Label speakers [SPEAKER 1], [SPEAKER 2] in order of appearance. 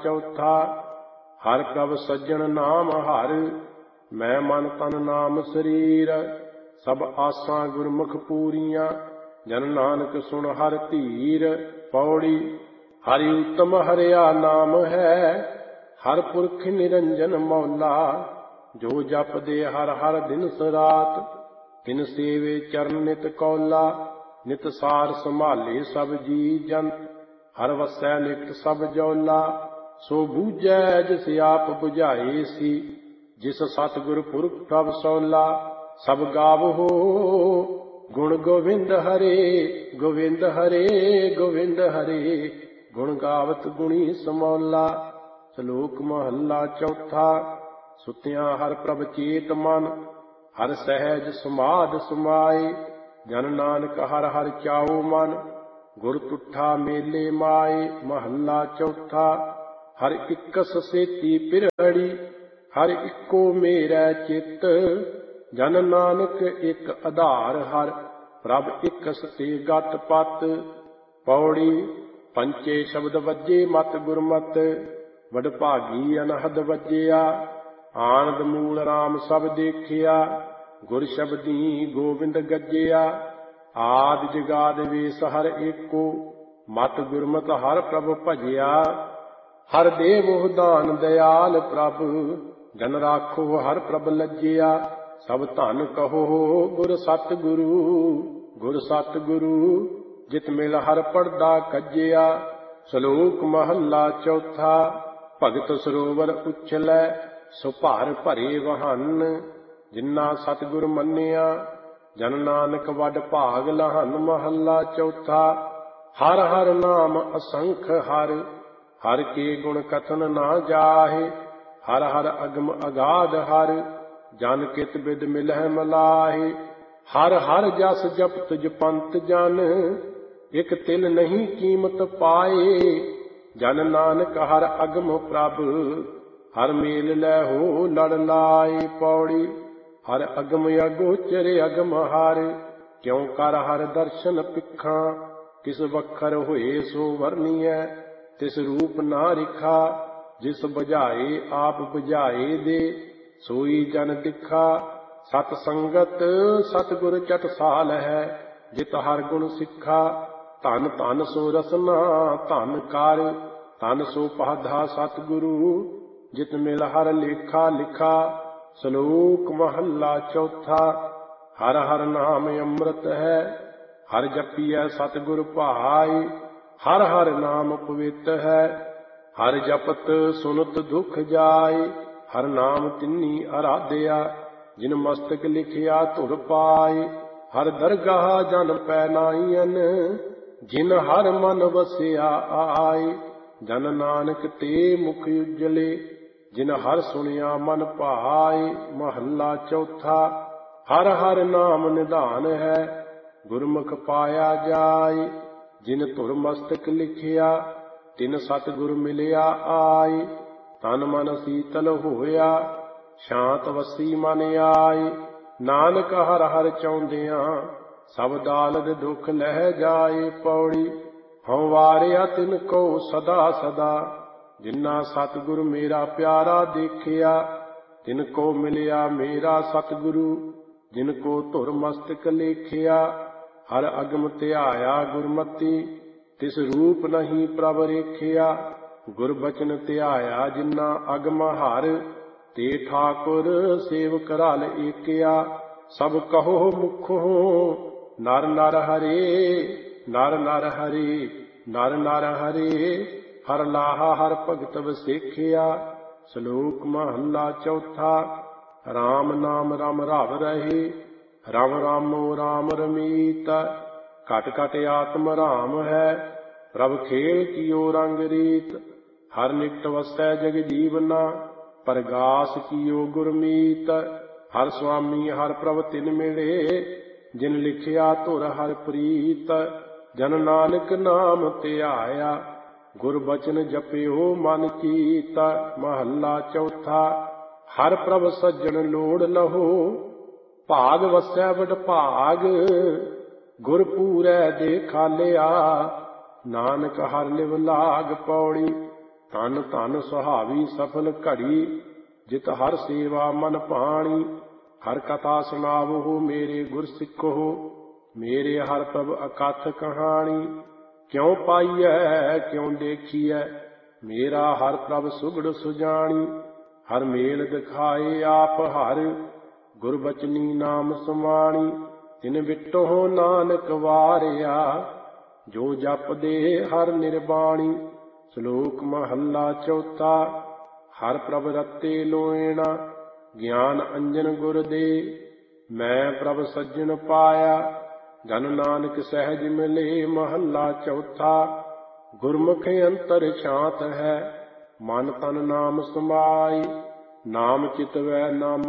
[SPEAKER 1] ਚੌਥਾ। ਹਰਿ ਪ੍ਰਭ ਸੱਜਣ ਨਾਮ ਹਰਿ, ਮੈਂ ਮਨ ਤਨ ਨਾਮ ਸਰੀਰ। ਸਭ ਆਸਾਂ ਗੁਰਮੁਖ ਪੂਰੀਆਂ, ਜਨ ਨਾਨਕ ਸੁਣ ਹਰਿ ਧੀਰ। ਪੌੜੀ। ਹਰਿ ਉਤਮ ਹਰਿਆ ਨਾਮ ਹੈ, ਹਰਿ ਪੁਰਖ ਨਿਰੰਜਨ ਮੌਲਾ। ਜੋ ਜਪਦੇ ਹਰਿ ਹਰਿ ਦਿਨਸ ਰਾਤ, ਤਿਨ ਸੇਵੇ ਚਰਨ ਨਿਤ ਕੌਲਾ। ਨਿਤ ਸਾਰ ਸੰਭਾਲੇ ਸਭ ਜੀ ਜਨ, ਹਰਿ ਵਸੈ ਨਿਕਟ ਸਭ ਜੌਲਾ। ਸੋ ਬੂਝੈ ਜਿਸ ਆਪ ਬੁਝਾਏ ਸੀ, ਜਿਸ ਸਤਿਗੁਰ ਪੁਰਖ ਪ੍ਰਭ ਸੌਲਾ। ਸਭ ਗਾਵੋ ਗੁਣ ਗੋਵਿੰਦ ਹਰੇ, ਗੋਵਿੰਦ ਹਰੇ, ਗੋਵਿੰਦ ਹਰੇ। ਗੁਣ ਗਾਵਤ ਗੁਣੀ ਸਮੌਲਾ। ਸ਼ਲੋਕ ਮਹੱਲਾ ਚੌਥਾ। ਸੁਤਿਆਂ ਹਰਿ ਪ੍ਰਭ ਚੇਤ ਮਨ, ਹਰਿ ਸਹਿਜ ਸਮਾਧ ਸਮਾਏ। ਜਨ ਨਾਨਕ ਹਰਿ ਹਰਿ ਚਾਉ ਮਨ, ਗੁਰ ਤੁਠਾ ਮੇਲੇ ਮਾਏ। ਮਹੱਲਾ ਚੌਥਾ। ਹਰਿ ਇਕਸ ਸੇਤੀ ਪਿਰੜੀ, ਹਰਿ ਇੱਕੋ ਮੇਰਾ ਚਿੱਤ। ਜਨ ਨਾਨਕ ਇੱਕ ਆਧਾਰ ਹਰਿ, ਪ੍ਰਭ ਇਕਸ ਤੇ ਗਤ ਪਤ। ਪੌੜੀ। ਪੰਚੇ ਸ਼ਬਦ ਵੱਜੇ ਮਤ ਗੁਰਮਤਿ, ਵਡਭਾਗੀ ਅਨਹਦ ਵੱਜਿਆ। ਆਨੰਦ ਮੂਲ ਰਾਮ ਸਭ ਦੇਖਿਆ, ਗੁਰ ਸ਼ਬਦੀ ਗੋਬਿੰਦ ਗੱਜਿਆ। ਆਦਿ ਜਗਾਦਿ ਵੇਸ ਹਰਿ ਏਕੋ, ਮਤ ਗੁਰਮਤਿ ਹਰਿ ਪ੍ਰਭ ਭਜਿਆ। ਹਰਿ ਦੇਵੋ ਦਾਨ ਦਿਆਲ ਪ੍ਰਭ, ਜਨ ਰਾਖੋ ਹਰਿ ਪ੍ਰਭ ਲੱਜਿਆ। ਸਭ ਧਨ ਕਹੋ ਗੁਰ ਸਤਿਗੁਰੂ, ਗੁਰ ਸਤਿਗੁਰੂ। ਜਿਤ ਮਿਲ ਹਰਿ ਪੜਦਾ ਕੱਜਿਆ। ਸ਼ਲੋਕ ਮਹੱਲਾ ਚੌਥਾ। ਭਗਤ ਸਰੋਵਰ ਉਛਲੈ, ਸੋ ਭਰ ਭਰੇ ਵਹਨ। ਜਿਨਾ ਸਤਿਗੁਰ ਮੰਨਿਆ, ਜਨ ਨਾਨਕ ਵੱਡ ਭਾਗ ਲਹਨ। ਮਹੱਲਾ ਚੌਥਾ। ਹਰਿ ਹਰਿ ਨਾਮ ਅਸੰਖ ਹਰਿ, ਹਰਿ ਕੇ ਗੁਣ ਕਥਨ ਨਾ ਜਾਹੇ। ਹਰਿ ਹਰਿ ਅਗਮ ਅਗਾਧ ਹਰਿ, ਜਨ ਕਿਤ ਬਿਦ ਮਿਲਹਿ ਮਲਾਹੇ। ਹਰਿ ਹਰਿ ਜਸ ਜਪਤ ਜਪੰਤ ਜਨ, ਇਕ ਤਿਲ ਨਹੀਂ ਕੀਮਤ ਪਾਏ। ਜਨ ਨਾਨਕ ਹਰਿ ਅਗਮ ਪ੍ਰਭ, ਹਰਿ ਮੇਲ ਲੈ ਹੋ ਲੜ ਲਾਏ। ਪੌੜੀ। ਹਰਿ ਅਗਮ ਅਗੋਚਰ ਅਗਮ ਹਰਿ, ਕਿਉ ਕਰ ਹਰਿ ਦਰਸ਼ਨ ਪਿੱਖਾਂ। ਕਿਸ ਵਖਰ ਹੋਏ ਸੋ ਵਰਨੀਐ, ਤਿਸ ਰੂਪ ਨਾ ਰਿਖਾ। ਜਿਸ ਬੁਝਾਏ ਆਪ ਬੁਝਾਏ ਦੇ, ਸੋਈ ਜਨ ਦਿਖਾ। ਸਤ ਸੰਗਤ ਸਤਿਗੁਰ ਚਟਸਾਲ ਹੈ, ਜਿਤ ਹਰਿ ਗੁਣ ਸਿੱਖਾ। ਧਨ ਧਨ ਸੋ ਰਸਨਾ ਧਨ ਕਰ, ਧਨ ਸੋ ਪਾਧਾ ਸਤਿਗੁਰੂ। ਜਿਤ ਮਿਲ ਹਰਿ ਲੇਖਾ ਲਿਖਾ। ਸ਼ਲੋਕ ਮਹੱਲਾ ਚੌਥਾ। ਹਰਿ ਹਰਿ ਨਾਮ ਅੰਮ੍ਰਿਤ ਹੈ, ਹਰਿ ਜਪੀਐ ਸਤਿਗੁਰ ਭਾਈ। ਹਰਿ ਹਰਿ ਨਾਮ ਪਵਿੱਤ ਹੈ, ਹਰਿ ਜਪਤ ਸੁਨਤ ਦੁਖ ਜਾਏ। ਹਰਿ ਨਾਮ ਤਿੰਨੀ ਅਰਾਧਿਆ, ਜਿਨ ਮਸਤਕ ਲਿਖਿਆ ਧੁਰ ਪਾਏ। ਹਰਿ ਦਰਗਾਹ ਜਨ ਪੈ ਨਾਈਐਨ, ਜਿਨ ਹਰਿ ਮਨ ਵਸਿਆ ਆਏ। ਜਨ ਨਾਨਕ ਤੇ ਮੁਖ ਉਜਲੇ, ਜਿਨ ਹਰਿ ਸੁਣਿਆ ਮਨ ਭਾਏ। ਮਹੱਲਾ ਚੌਥਾ। ਹਰਿ ਹਰਿ ਨਾਮ ਨਿਧਾਨ ਹੈ, ਗੁਰਮੁਖ ਪਾਇਆ ਜਾਏ। ਜਿਨ ਧੁਰ ਮਸਤਕ ਲਿਖਿਆ, ਤਿਨ ਸਤਿਗੁਰ ਮਿਲਿਆ ਆਏ। ਤਨ ਮਨ ਸੀਤਲ ਹੋਇਆ, ਸ਼ਾਂਤ ਵਸੀ ਮਨ ਆਏ। ਨਾਨਕ ਹਰਿ ਹਰਿ ਚਾਹੁੰਦਿਆਂ, ਸਭ ਦਾਲਦ ਦੁਖ ਲਹਿ ਜਾਏ। ਪੌੜੀ। ਹਉ ਵਾਰਿਆ ਤਿਨ ਕੋ ਸਦਾ ਸਦਾ, ਜਿਨਾ ਸਤਿਗੁਰ ਮੇਰਾ ਪਿਆਰਾ ਦੇਖਿਆ। ਤਿਨ ਕੋ ਮਿਲਿਆ ਮੇਰਾ ਸਤਿਗੁਰੂ, ਜਿਨ ਕੋ ਧੁਰ ਮਸਤਕ ਲੇਖਿਆ। ਹਰਿ ਅਗਮ ਧਿਆਇਆ ਗੁਰਮਤੀ, ਤਿਸ ਰੂਪ ਨਹੀਂ ਪ੍ਰਭ ਰੇਖਿਆ। ਗੁਰ ਬਚਨ ਧਿਆਇਆ ਜਿਨਾ ਅਗਮ ਹਰਿ, ਤੇ ਠਾਕੁਰ ਸੇਵਕ ਰਲ ਏਕਿਆ। ਸਭ ਕਹੋ ਮੁਖੋਂ ਨਰ ਨਰ ਹਰੇ, ਨਰ ਨਰ ਹਰੇ, ਨਰ ਨਰ ਹਰੇ। ਹਰਿ ਲਾਹਾ ਹਰਿ ਭਗਤ ਵਸੇਖਿਆ। ਸ਼ਲੋਕ ਮਹੱਲਾ ਚੌਥਾ। ਰਾਮ ਨਾਮ ਰਮ ਰਵ ਰਹੇ, ਰਮ ਰਾਮੋ ਰਾਮ ਰਮੀਤ। ਘਟ ਘਟ ਆਤਮ ਰਾਮ ਹੈ, ਪ੍ਰਭ ਖੇਲ ਕੀਓ ਰੰਗ ਰੀਤ। ਹਰਿ ਨਿਕਟ ਵਸੈ ਜਗ ਜੀਵਨਾ, ਪਰਗਾਸ ਕੀਓ ਗੁਰਮੀਤ। ਹਰਿ ਸੁਆਮੀ ਹਰਿ ਪ੍ਰਭ ਤਿਨ ਮਿਲੇ, ਜਿਨ ਲਿਖਿਆ ਧੁਰ ਹਰਿ ਪ੍ਰੀਤ। ਜਨ ਨਾਨਕ ਨਾਮ ਧਿਆਇਆ, ਗੁਰ ਬਚਨ ਜਪਿਓ ਮਨ ਚੀਤ। ਮਹੱਲਾ ਚੌਥਾ। ਹਰਿ ਪ੍ਰਭ ਸੱਜਣ ਲੋੜ ਲਹੋ, ਭਾਗ ਵਸੈ ਵਡ ਭਾਗ। ਗੁਰ ਪੂਰੈ ਦੇ ਖਾਲਿਆ, ਨਾਨਕ ਹਰਿ ਲਿਵ ਲਾਗ। ਪੌੜੀ। ਧਨ ਧਨ ਸੁਹਾਵੀ ਸਫਲ ਘੜੀ, ਜਿਤ ਹਰ ਸੇਵਾ ਮਨ ਭਾਣੀ। ਹਰ ਕਥਾ ਸੁਣਾਵੋ ਮੇਰੇ ਗੁਰ ਸਿੱਖੋ, ਮੇਰੇ ਹਰ ਪ੍ਰਭ ਅਕਥ ਕਹਾਣੀ। ਕਿਉ ਪਾਈਐ ਕਿਉ ਦੇਖੀਐ, ਮੇਰਾ ਹਰ ਪ੍ਰਭ ਸੁਗੜ ਸੁਜਾਣੀ। ਹਰ ਮੇਲ ਦਿਖਾਏ ਆਪ ਹਰ, ਗੁਰ ਬਚਨੀ ਨਾਮ ਸਮਾਣੀ। ਤਿਨ ਵਿਟੋ ਨਾਨਕ ਵਾਰਿਆ, ਜੋ ਜਪਦੇ ਹਰ ਨਿਰਬਾਣੀ। ਸ਼ਲੋਕ ਮਹੱਲਾ ਚੌਥਾ। ਹਰ ਪ੍ਰਭ ਰਤੇ ਲੋਇਣਾ, ਗਿਆਨ ਅੰਜਨ ਗੁਰ ਦੇ। ਮੈਂ ਪ੍ਰਭ ਸੱਜਣ ਪਾਇਆ, ਜਨ ਨਾਨਕ ਸਹਿਜ ਮਿਲੇ। ਮਹੱਲਾ ਚੌਥਾ। ਗੁਰਮੁਖ ਅੰਤਰ ਛਾਂਤ ਹੈ, ਮਨ ਤਨ ਨਾਮ ਸਮਾਈ। ਨਾਮ ਚਿਤਵੈ ਨਾਮ